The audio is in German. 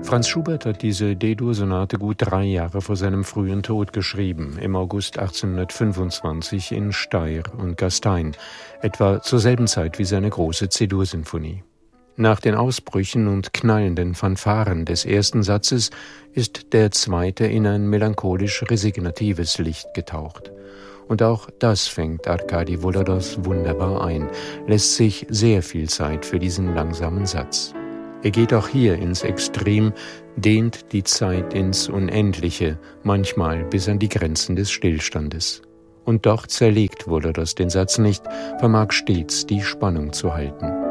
Franz Schubert hat diese D-Dur-Sonate gut 3 Jahre vor seinem frühen Tod geschrieben, im August 1825 in Steyr und Gastein, etwa zur selben Zeit wie seine große C-Dur-Sinfonie. Nach den Ausbrüchen und knallenden Fanfaren des ersten Satzes ist der zweite in ein melancholisch-resignatives Licht getaucht. Und auch das fängt Arkadi Volodos wunderbar ein, lässt sich sehr viel Zeit für diesen langsamen Satz. Er geht auch hier ins Extrem, dehnt die Zeit ins Unendliche, manchmal bis an die Grenzen des Stillstandes. Und doch zerlegt Volodos den Satz nicht, vermag stets die Spannung zu halten.